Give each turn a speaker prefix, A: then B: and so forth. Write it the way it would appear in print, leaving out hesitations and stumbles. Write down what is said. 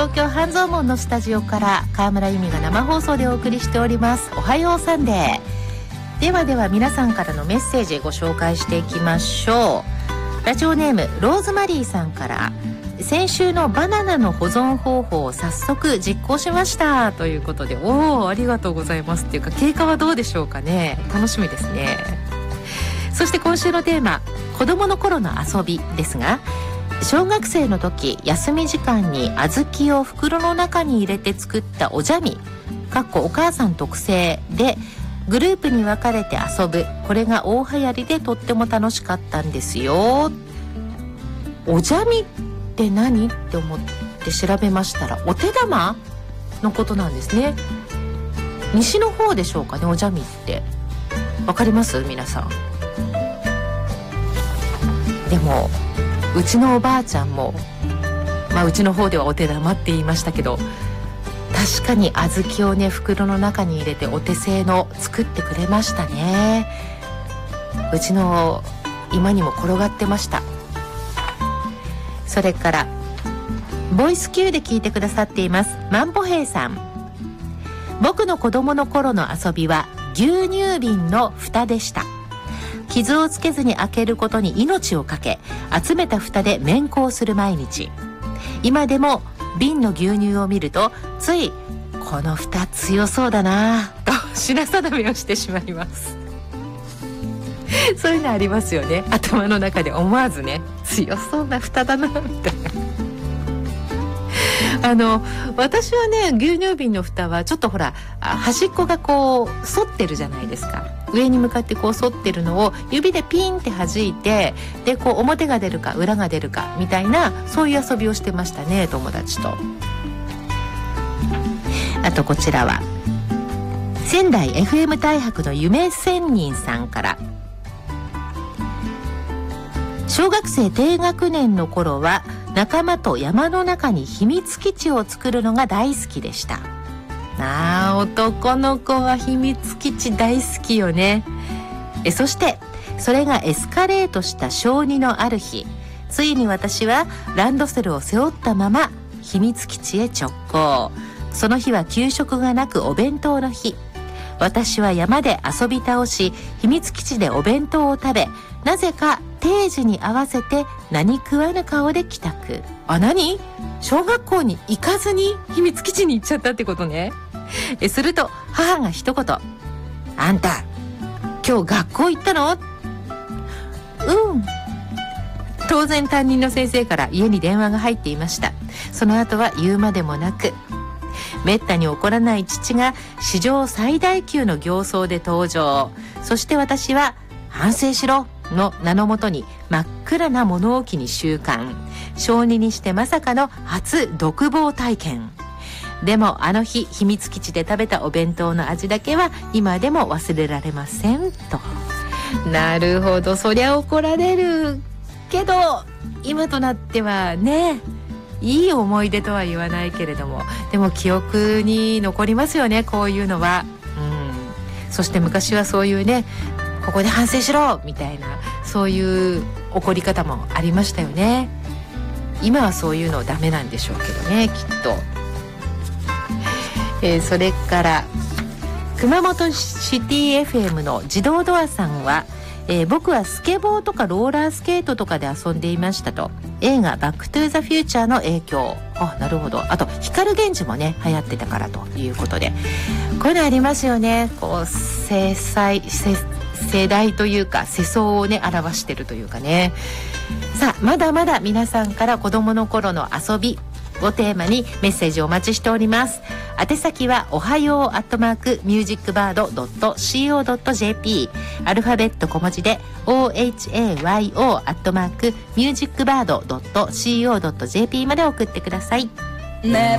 A: 東京半蔵門のスタジオから川村由美が生放送でお送りしております。おはようサンデー。では皆さんからのメッセージご紹介していきましょう。ラジオネームローズマリーさんから、先週のバナナの保存方法を早速実行しましたということで、ありがとうございますっていうか、経過はどうでしょうかね。楽しみですね。そして今週のテーマ、子供の頃の遊びですが、小学生の時、休み時間に小豆を袋の中に入れて作ったおじゃみお母さん特製でグループに分かれて遊ぶ、これが大流行りでとっても楽しかったんですよ。おじゃみって何って思って調べましたら、お手玉のことなんですね。西の方でしょうかね。おじゃみってわかります皆さん。でもうちのおばあちゃんも、うちの方ではお手玉って言いましたけど、確かに小豆をね、袋の中に入れてお手製の作ってくれましたね。うちの今にも転がってました。それからボイス Q で聞いてくださっていますマンボヘイさん。僕の子供の頃の遊びは牛乳瓶の蓋でした。傷をつけずに開けることに命をかけ、集めた蓋で面交する毎日。今でも瓶の牛乳を見ると、ついこの蓋強そうだなと品定めをしてしまいます。そういうのありますよね。頭の中で思わずね、強そうな蓋だなみたいな。私はね、牛乳瓶の蓋はちょっと端っこがこう反ってるじゃないですか。上に向かってこう反ってるのを指でピンって弾いて、でこう表が出るか裏が出るかみたいな、そういう遊びをしてましたね、友達と。あとこちらは仙台 FM 大白の夢仙人さんから、小学生低学年の頃は仲間と山の中に秘密基地を作るのが大好きでした。男の子は秘密基地大好きよね。そしてそれがエスカレートした小2のある日、ついに私はランドセルを背負ったまま秘密基地へ直行。その日は給食がなくお弁当の日。私は山で遊び倒し、秘密基地でお弁当を食べ、なぜか定時に合わせて何食わぬ顔で帰宅。何？小学校に行かずに秘密基地に行っちゃったってことね。すると母が一言、あんた今日学校行ったの？当然担任の先生から家に電話が入っていました。その後は言うまでもなく、めったに起こらない父が史上最大級の形相で登場。そして私は反省しろの名のもとに真っ暗な物置に収監。小2にしてまさかの初独房体験。でもあの日秘密基地で食べたお弁当の味だけは今でも忘れられませんと。なるほど、そりゃ怒られるけど、今となってはね、いい思い出とは言わないけれども、でも記憶に残りますよね、こういうのは。そして昔はそういうね、ここで反省しろみたいな、そういう怒り方もありましたよね。今はそういうのダメなんでしょうけどね、きっと。それから熊本シティ FM の自動ドアさんは、僕はスケボーとかローラースケートとかで遊んでいましたと。映画バックトゥーザフューチャーの影響。なるほど。あと光源氏もね流行ってたからということで、こういうのありますよね。こう世代というか世相をね表してるというかね。さあ、まだまだ皆さんから子供の頃の遊びをテーマにメッセージをお待ちしております。宛先はおはよう@musicbird.co.jp、 アルファベット小文字で ohayo@musicbird.co.jp まで送ってください。